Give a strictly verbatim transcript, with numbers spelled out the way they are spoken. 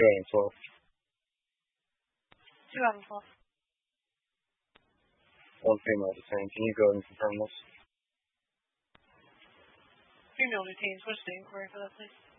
two thousand twelve. twenty twelve. One female detained. Can you go ahead and confirm this? Female detained. What's the inquiry for that, please?